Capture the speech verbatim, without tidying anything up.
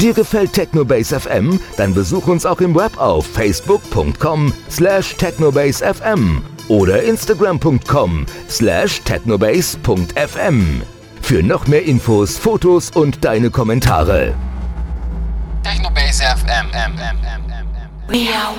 Dir gefällt Technobase F M? Dann besuch uns auch im Web auf facebook punkt com slash technobase f m oder instagram punkt com slash technobase punkt f m. Für noch mehr Infos, Fotos und deine Kommentare. Technobase F M. We are